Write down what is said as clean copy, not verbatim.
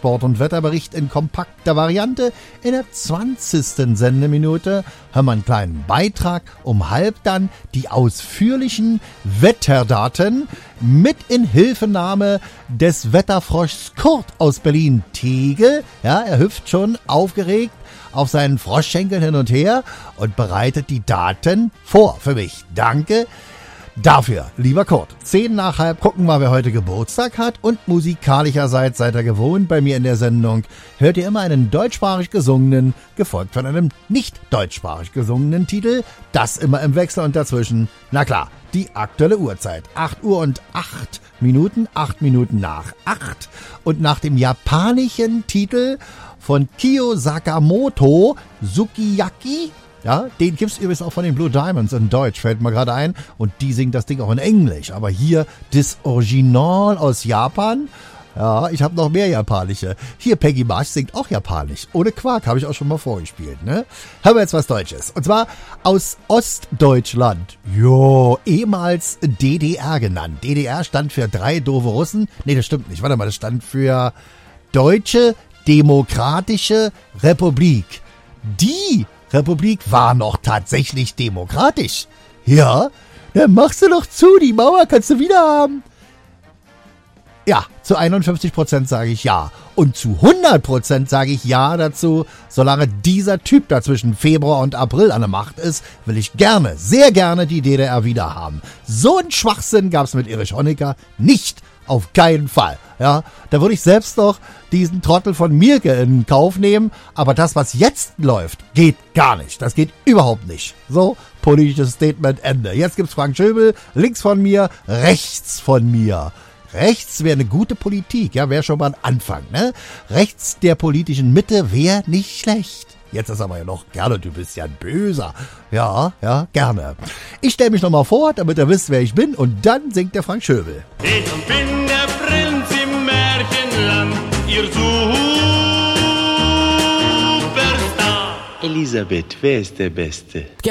Sport- und Wetterbericht in kompakter Variante. In der 20. Sendeminute hören wir einen kleinen Beitrag, um halb dann die ausführlichen Wetterdaten mit Inhilfenahme des Wetterfroschs Kurt aus Berlin-Tegel. Ja, er hüpft schon aufgeregt auf seinen Froschschenkeln hin und her und bereitet die Daten vor für mich. Danke dafür, lieber Kurt. 10 nach halb gucken wir, wer heute Geburtstag hat. Und musikalischerseits seid ihr gewohnt, bei mir in der Sendung hört ihr immer einen deutschsprachig gesungenen, gefolgt von einem nicht deutschsprachig gesungenen Titel. Das immer im Wechsel und dazwischen, na klar, die aktuelle Uhrzeit. 8 Uhr und 8 Minuten, 8 Minuten nach 8. Und nach dem japanischen Titel von Kyo Sakamoto, Sukiyaki. Ja, den gibt's übrigens auch von den Blue Diamonds in Deutsch, fällt mir gerade ein. Und die singen das Ding auch in Englisch. Aber hier das Original aus Japan. Ja, ich habe noch mehr japanische. Hier, Peggy Marsh singt auch japanisch. Ohne Quark, habe ich auch schon mal vorgespielt, ne? Haben wir jetzt was Deutsches. Und zwar aus Ostdeutschland. Jo, ehemals DDR genannt. DDR stand für 3 doofe Russen. Nee, das stimmt nicht. Warte mal, das stand für Deutsche Demokratische Republik. Die Republik war noch tatsächlich demokratisch. Ja, dann machst du doch zu, die Mauer kannst du wieder haben. Ja, zu 51% sage ich ja. Und zu 100% sage ich ja dazu, solange dieser Typ da zwischen Februar und April an der Macht ist, will ich gerne, sehr gerne die DDR wieder haben. So einen Schwachsinn gab's mit Erich Honecker nicht. Auf keinen Fall. Ja, da würde ich selbst noch diesen Trottel von Mirke in Kauf nehmen. Aber das, was jetzt läuft, geht gar nicht. Das geht überhaupt nicht. So, politisches Statement, Ende. Jetzt gibt's Frank Schöbel, links von mir, rechts von mir. Rechts wäre eine gute Politik, ja, wäre schon mal ein Anfang, ne? Rechts der politischen Mitte wäre nicht schlecht. Jetzt ist aber ja noch gerne, du bist ja ein Böser. Ja, gerne. Ich stelle mich nochmal vor, damit ihr wisst, wer ich bin, und dann singt der Frank Schöbel. Ich bin der Prinz im Märchenland, ihr Superstar. Elisabeth, wer ist der Beste?